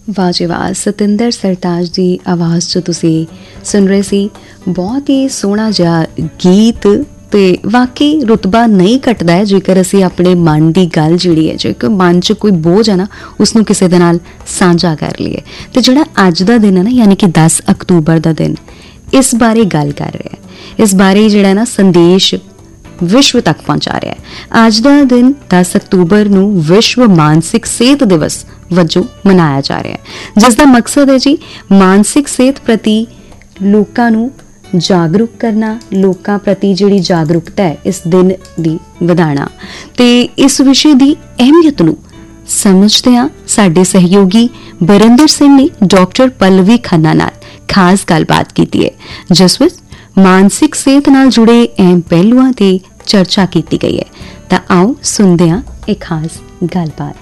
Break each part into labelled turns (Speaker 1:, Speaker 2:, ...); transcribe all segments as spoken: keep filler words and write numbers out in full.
Speaker 1: ਵਾਹ ਜੀ ਵਾਹ, ਸਤਿੰਦਰ ਸਰਤਾਜ ਦੀ ਆਵਾਜ਼ 'ਚ ਤੁਸੀਂ ਸੁਣ ਰਹੇ ਸੀ ਬਹੁਤ ਹੀ ਸੋਹਣਾ ਜਿਹਾ ਗੀਤ। ਤੇ ਵਾਕਈ ਰੁਤਬਾ ਨਹੀਂ ਘਟਦਾ ਹੈ ਜੇਕਰ ਅਸੀਂ ਆਪਣੇ ਮਨ ਦੀ ਗੱਲ ਜਿਹੜੀ ਹੈ, ਜੇਕਰ ਮਨ 'ਚ ਕੋਈ ਬੋਝ ਹੈ ਨਾ, ਉਸਨੂੰ ਕਿਸੇ ਦੇ ਨਾਲ ਸਾਂਝਾ ਕਰ ਲਈਏ। ਤੇ ਜਿਹੜਾ ਅੱਜ ਦਾ ਦਿਨ ਹੈ ਨਾ, ਯਾਨੀ ਕਿ ਦਸ ਅਕਤੂਬਰ ਦਾ ਦਿਨ, ਇਸ ਬਾਰੇ ਗੱਲ ਕਰ ਰਿਹਾ ਹੈ, ਇਸ ਬਾਰੇ ਜਿਹੜਾ ਨਾ ਸੰਦੇਸ਼ ਵਿਸ਼ਵ ਤੱਕ ਪਹੁੰਚਾ ਰਿਹਾ ਹੈ। ਅੱਜ ਦਾ ਦਿਨ ਦਸ ਅਕਤੂਬਰ ਨੂੰ ਵਿਸ਼ਵ ਮਾਨਸਿਕ ਸਿਹਤ ਦਿਵਸ ਵਜੋਂ ਮਨਾਇਆ ਜਾ ਰਿਹਾ ਹੈ, ਜਿਸ ਦਾ ਮਕਸਦ ਹੈ ਜੀ ਮਾਨਸਿਕ ਸਿਹਤ ਪ੍ਰਤੀ ਲੋਕਾਂ ਨੂੰ ਜਾਗਰੂਕ ਕਰਨਾ, ਲੋਕਾਂ ਪ੍ਰਤੀ ਜਿਹੜੀ ਜਾਗਰੂਕਤਾ ਹੈ ਇਸ ਦਿਨ ਦੀ ਵਧਾਉਣਾ। ਤੇ ਇਸ ਵਿਸ਼ੇ ਦੀ ਅਹਿਮੀਅਤ ਨੂੰ ਸਮਝਦੇ ਹਾਂ ਸਾਡੇ ਸਹਿਯੋਗੀ ਬਰਿੰਦਰ ਸਿੰਘ ਨੇ ਡਾਕਟਰ ਪੱਲਵੀ ਖੰਨਾ ਨਾਲ ਖਾਸ ਗੱਲਬਾਤ ਕੀਤੀ ਹੈ, ਜਿਸ ਵਿੱਚ ਮਾਨਸਿਕ ਸਿਹਤ ਨਾਲ ਜੁੜੇ ਅਹਿਮ ਪਹਿਲੂਆਂ ਤੇ ਚਰਚਾ ਕੀਤੀ ਗਈ ਹੈ। ਤਾਂ ਆਓ ਸੁਣਦੇ ਹਾਂ ਇਹ ਖਾਸ ਗੱਲਬਾਤ।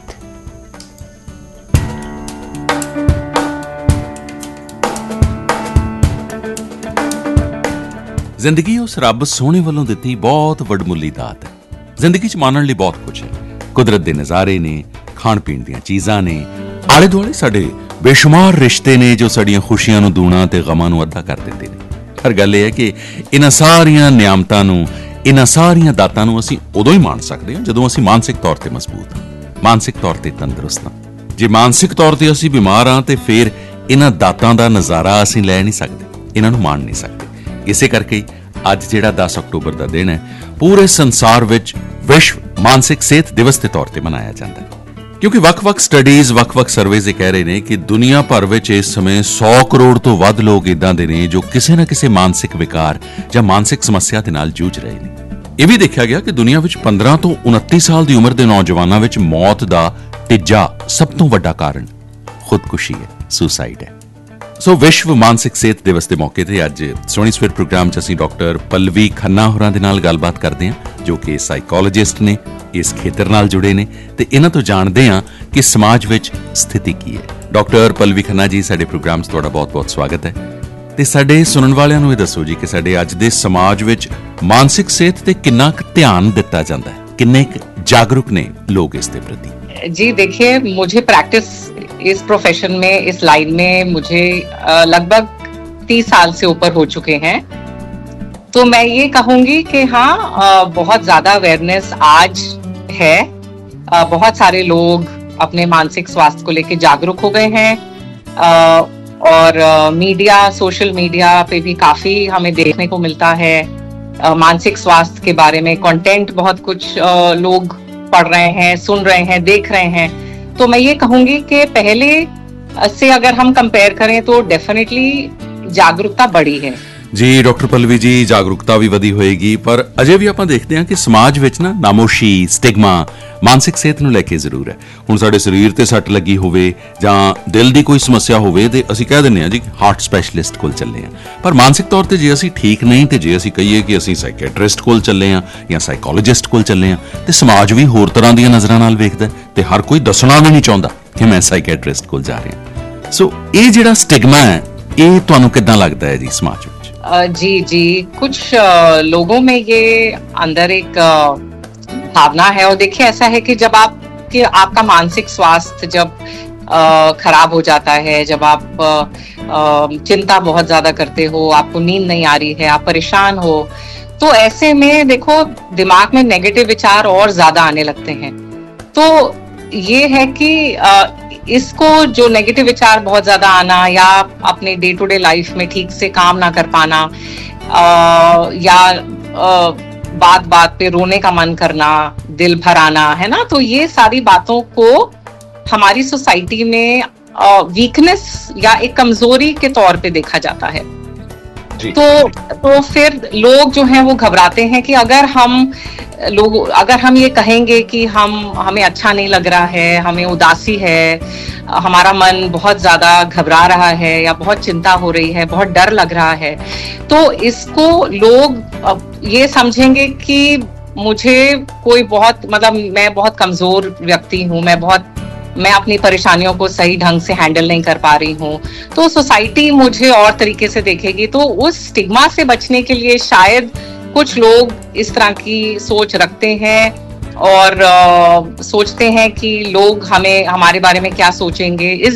Speaker 2: ਜ਼ਿੰਦਗੀ ਉਸ ਰੱਬ ਸੋਹਣੇ ਵੱਲੋਂ ਦਿੱਤੀ ਬਹੁਤ ਵਡਮੁੱਲੀ ਦਾਤ ਹੈ। ਜ਼ਿੰਦਗੀ 'ਚ ਮਾਣਨ ਲਈ ਬਹੁਤ ਕੁਝ ਹੈ। ਕੁਦਰਤ ਦੇ ਨਜ਼ਾਰੇ ਨੇ, ਖਾਣ ਪੀਣ ਦੀਆਂ ਚੀਜ਼ਾਂ ਨੇ, ਆਲੇ ਦੁਆਲੇ ਸਾਡੇ ਬੇਸ਼ੁਮਾਰ ਰਿਸ਼ਤੇ ਨੇ ਜੋ ਸਾਡੀਆਂ ਖੁਸ਼ੀਆਂ ਨੂੰ ਦੂਣਾ ਤੇ ਗਮਾਂ ਨੂੰ ਅੱਧਾ ਕਰ ਦਿੰਦੇ ਨੇ। ਪਰ ਗੱਲ ਇਹ ਹੈ ਕਿ ਇਹਨਾਂ ਸਾਰੀਆਂ ਨਿਆਮਤਾਂ ਨੂੰ, ਇਹਨਾਂ ਸਾਰੀਆਂ ਦਾਤਾਂ ਨੂੰ ਅਸੀਂ ਉਦੋਂ ਹੀ ਮਾਣ ਸਕਦੇ ਹਾਂ ਜਦੋਂ ਅਸੀਂ ਮਾਨਸਿਕ ਤੌਰ ਤੇ ਮਜ਼ਬੂਤ ਹਾਂ, ਮਾਨਸਿਕ ਤੌਰ ਤੇ ਤੰਦਰੁਸਤ ਹਾਂ। ਜੇ ਮਾਨਸਿਕ ਤੌਰ ਤੇ ਅਸੀਂ ਬਿਮਾਰ ਹਾਂ ਤੇ ਫਿਰ ਇਹਨਾਂ ਦਾਤਾਂ ਦਾ ਨਜ਼ਾਰਾ ਅਸੀਂ ਲੈ ਨਹੀਂ ਸਕਦੇ, ਇਹਨਾਂ ਨੂੰ ਮਾਣ ਨਹੀਂ ਸਕਦੇ। ਇਸੇ ਕਰਕੇ ਅੱਜ ਜਿਹੜਾ ਦਸ ਅਕਤੂਬਰ ਦਾ ਦਿਨ ਹੈ, ਪੂਰੇ ਸੰਸਾਰ ਵਿੱਚ ਵਿਸ਼ਵ ਮਾਨਸਿਕ ਸਿਹਤ ਦਿਵਸ ਦੇ ਤੌਰ ਤੇ ਮਨਾਇਆ ਜਾਂਦਾ ਹੈ। ਕਿਉਂਕਿ ਵੱਖ-ਵੱਖ ਸਟੱਡੀਜ਼, ਵੱਖ-ਵੱਖ ਸਰਵੇਜ਼ ਇਹ ਕਹਿ ਰਹੇ ਨੇ ਕਿ ਦੁਨੀਆ ਭਰ ਵਿੱਚ ਇਸ ਸਮੇਂ ਸੌ ਕਰੋੜ ਤੋਂ ਵੱਧ ਲੋਕ ਇਦਾਂ ਦੇ ਨੇ ਜੋ ਕਿਸੇ ਨਾ ਕਿਸੇ ਮਾਨਸਿਕ ਵਿਕਾਰ ਜਾਂ ਮਾਨਸਿਕ ਸਮੱਸਿਆ ਦੇ ਨਾਲ ਜੂਝ ਰਹੇ ਨੇ। ਇਹ ਵੀ ਦੇਖਿਆ ਗਿਆ ਕਿ ਦੁਨੀਆ ਵਿੱਚ ਪੰਦਰਾਂ ਤੋਂ ਉਨੱਤੀ ਸਾਲ ਦੀ ਉਮਰ ਦੇ ਨੌਜਵਾਨਾਂ ਵਿੱਚ ਮੌਤ ਦਾ ਤੀਜਾ ਸਭ ਤੋਂ ਵੱਡਾ ਕਾਰਨ ਖੁਦਕੁਸ਼ੀ ਹੈ, ਸੁਸਾਈਡ ਹੈ। ਸੋ ਵਿਸ਼ਵ ਮਾਨਸਿਕ ਸਿਹਤ ਦਿਵਸ ਦੇ ਮੌਕੇ ਤੇ ਅੱਜ ਸੋਹਣੀ ਸਵੇਰ ਪ੍ਰੋਗਰਾਮ 'ਚ ਅਸੀਂ ਡਾਕਟਰ ਪੱਲਵੀ ਖੰਨਾ ਹੋਰਾਂ ਦੇ ਨਾਲ ਗੱਲਬਾਤ ਕਰਦੇ ਹਾਂ, ਜੋ ਕਿ ਸਾਈਕੋਲੋਜਿਸਟ ਨੇ, ਇਸ ਖੇਤਰ ਨਾਲ ਜੁੜੇ ਨੇ, ਤੇ ਇਹਨਾਂ ਤੋਂ ਜਾਣਦੇ ਹਾਂ ਕਿ ਸਮਾਜ ਵਿੱਚ ਸਥਿਤੀ ਕੀ ਹੈ। ਡਾਕਟਰ ਪੱਲਵੀ ਖੰਨਾ ਜੀ, ਸਾਡੇ ਪ੍ਰੋਗਰਾਮ 'ਚ ਤੁਹਾਡਾ ਬਹੁਤ-ਬਹੁਤ ਸਵਾਗਤ ਹੈ। ਤੇ ਸਾਡੇ ਸੁਣਨ ਵਾਲਿਆਂ ਨੂੰ ਇਹ ਦੱਸੋ ਜੀ ਕਿ ਸਾਡੇ ਅੱਜ ਦੇ ਸਮਾਜ ਵਿੱਚ ਮਾਨਸਿਕ ਸਿਹਤ ਤੇ ਕਿੰਨਾ ਕੁ ਧਿਆਨ ਦਿੱਤਾ ਜਾਂਦਾ ਹੈ, ਕਿੰਨੇ ਕੁ ਜਾਗਰੂਕ ਨੇ ਲੋਕ ਇਸ ਦੇ ਪ੍ਰਤੀ?
Speaker 3: जी देखिए, मुझे प्रैक्टिस इस प्रोफेशन में, इस लाइन में मुझे लगभग तीस साल से ऊपर हो चुके हैं। तो मैं ये कहूंगी कि हाँ, बहुत ज्यादा अवेयरनेस आज है। बहुत सारे लोग अपने मानसिक स्वास्थ्य को लेकर जागरूक हो गए हैं और मीडिया, सोशल मीडिया पे भी काफी हमें देखने को मिलता है। मानसिक स्वास्थ्य के बारे में कंटेंट बहुत कुछ लोग पढ़ रहे हैं, सुन रहे हैं, देख रहे हैं। तो मैं ये कहूंगी कि पहले से अगर हम कंपेयर करें तो डेफिनेटली जागरूकता बढ़ी है।
Speaker 2: ਜੀ ਡਾਕਟਰ ਪੱਲਵੀ ਜੀ, ਜਾਗਰੂਕਤਾ ਵੀ ਵਧੀ ਹੋਏਗੀ, ਪਰ ਅਜੇ ਵੀ ਆਪਾਂ ਦੇਖਦੇ ਹਾਂ ਕਿ ਸਮਾਜ ਵਿੱਚ ਨਾ ਨਾਮੋਸ਼ੀ, ਸਟਿਗਮਾ ਮਾਨਸਿਕ ਸਿਹਤ ਨੂੰ ਲੈ ਕੇ ਜ਼ਰੂਰ ਹੈ। ਹੁਣ ਸਾਡੇ ਸਰੀਰ ਤੇ ਸੱਟ ਲੱਗੀ ਹੋਵੇ ਜਾਂ ਦਿਲ ਦੀ ਕੋਈ ਸਮੱਸਿਆ ਹੋਵੇ ਤੇ ਅਸੀਂ ਕਹਿ ਦਿੰਦੇ ਹਾਂ ਜੀ ਹਾਰਟ ਸਪੈਸ਼ਲਿਸਟ ਕੋਲ ਚੱਲੇ ਹਾਂ। ਪਰ ਮਾਨਸਿਕ ਤੌਰ ਤੇ ਜੇ ਅਸੀਂ ਠੀਕ ਨਹੀਂ ਤੇ ਜੇ ਅਸੀਂ ਕਹੀਏ ਕਿ ਅਸੀਂ ਸਾਈਕੈਟਰਿਸਟ ਕੋਲ ਚੱਲੇ ਹਾਂ ਜਾਂ ਸਾਈਕੋਲੋਜਿਸਟ ਕੋਲ ਚੱਲੇ ਹਾਂ, ਤੇ ਸਮਾਜ ਵੀ ਹੋਰ ਤਰ੍ਹਾਂ ਦੀਆਂ ਨਜ਼ਰਾਂ ਨਾਲ ਵੇਖਦਾ ਤੇ ਹਰ ਕੋਈ ਦੱਸਣਾ ਵੀ ਨਹੀਂ ਚਾਹੁੰਦਾ ਕਿ ਮੈਂ ਸਾਈਕੈਟਰਿਸਟ ਕੋਲ ਜਾ ਰਿਹਾ। ਸੋ ਇਹ ਜਿਹੜਾ ਸਟਿਗਮਾ ਹੈ, ਇਹ ਤੁਹਾਨੂੰ ਕਿੱਦਾਂ ਲੱਗਦਾ ਹੈ ਜੀ ਸਮਾਜ ਵਿੱਚ?
Speaker 3: जी जी कुछ लोगों में ये अंदर एक भावना है। और देखिए, ऐसा है कि जब आप कि आपका मानसिक स्वास्थ्य जब खराब हो जाता है, जब आप चिंता बहुत ज्यादा करते हो, आपको नींद नहीं आ रही है, आप परेशान हो, तो ऐसे में देखो दिमाग में नेगेटिव विचार और ज्यादा आने लगते हैं। तो ये है कि इसको जो नेगेटिव विचार बहुत ज्यादा आना या अपने डे टू डे लाइफ में ठीक से काम ना कर पाना, आ, या आ, बात बात पे रोने का मन करना, दिल भर आना, है ना, तो ये सारी बातों को हमारी सोसाइटी में वीकनेस या एक कमजोरी के तौर पे देखा जाता है। तो तो फिर लोग जो हैं वो घबराते हैं कि अगर हम लोग अगर हम ये कहेंगे कि हम हमें अच्छा नहीं लग रहा है, हमें उदासी है, हमारा मन बहुत ज्यादा घबरा रहा है या बहुत चिंता हो रही है, बहुत डर लग रहा है, तो इसको लोग ये समझेंगे कि मुझे कोई बहुत मतलब मैं बहुत कमजोर व्यक्ति हूँ, मैं बहुत मैं अपनी परेशानियों को सही ढंग से हैंडल नहीं कर पा रही हूँ, तो सोसाइटी मुझे और तरीके से देखेगी। तो उस स्टिग्मा से बचने के लिए शायद कुछ लोग इस तरह की सोच रखते हैं और आ, सोचते हैं कि लोग हमें हमारे बारे में क्या सोचेंगे। इस